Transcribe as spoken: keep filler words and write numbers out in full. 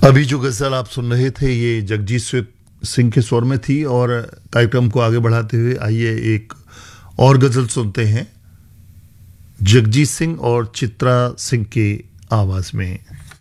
अभी जो गजल आप सुन रहे थे ये जगजीत सिंह के स्वर में थी। और कार्यक्रम को आगे बढ़ाते हुए आइए एक और गजल सुनते हैं जगजीत सिंह और चित्रा सिंह की आवाज में।